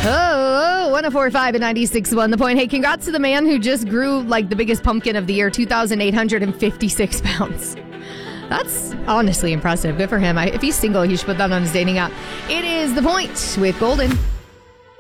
Oh, 104.5 and 96.1 The Point. Hey, congrats to the man who just grew like the biggest pumpkin of the year, 2,856 pounds. That's honestly impressive. Good for him. If he's single, he should put that on his dating app. It is The Point with Golden.